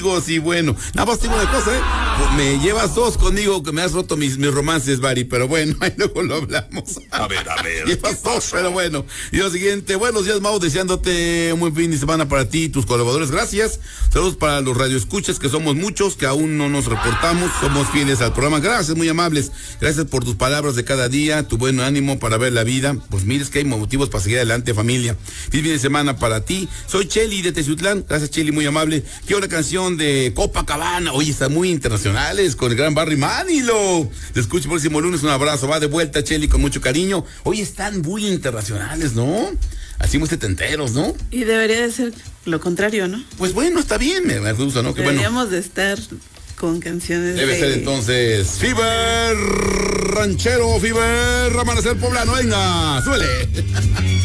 Y bueno, nada más tengo una cosa, pues me llevas dos conmigo, que me has roto mis romances, Bari, pero bueno, ahí luego lo hablamos. A ver. Llevas dos, pero bueno. Y lo siguiente, buenos días, Mau, deseándote un buen fin de semana para ti y tus colaboradores, gracias. Saludos para los radioescuchas, que somos muchos, que aún no nos reportamos, somos fieles al programa, gracias, muy amables, gracias por tus palabras de cada día, tu buen ánimo para ver la vida, pues mires que hay motivos para seguir adelante, familia. Fin de semana para ti, soy Cheli de Teciutlán, gracias Cheli, muy amable. Quiero una canción de Copacabana, oye, están muy internacionales, con el gran Barry Manilow. Te escucho el próximo lunes, un abrazo, va de vuelta Cheli con mucho cariño. Oye, están muy internacionales, ¿no? Así muy setenteros, ¿no? Y debería de ser lo contrario, ¿no? Pues bueno, está bien, me gusta, ¿no? Que deberíamos bueno, de estar con canciones debe ser entonces Fever Ranchero, Fever Amanecer Poblano, venga, suele.